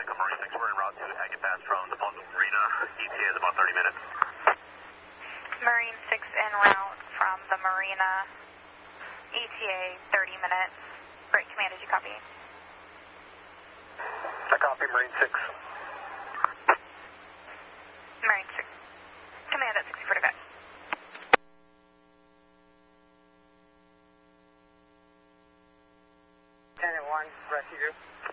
Echo Marine 6, we're en route to Hackett Pass from the Punta Marina. ETA is about 30 minutes. Marine 6 en route from the Marina. ETA 30 minutes. Great command, did you copy? I copy Marine 6. Marine 6. Command at 6045. Lieutenant 1, rest of you.